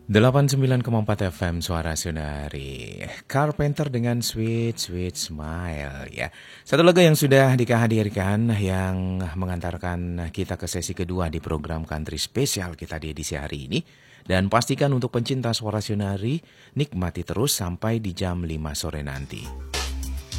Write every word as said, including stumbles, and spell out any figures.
delapan puluh sembilan koma empat F M Suara Sunari. Carpenter dengan Sweet Sweet Smile ya. Satu lagu yang sudah dikahadirkan yang mengantarkan kita ke sesi kedua di program Country Spesial kita di edisi hari ini. Dan pastikan untuk pencinta Suara Sunari nikmati terus sampai di jam lima sore nanti.